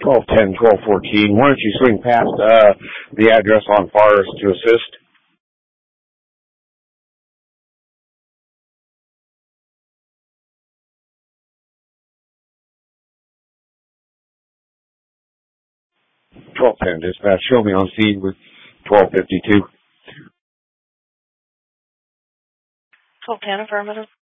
1210, 1214. Why don't you swing past the address on Forest to assist? .1210 dispatch. Show me on scene with 1252. 1210 affirmative.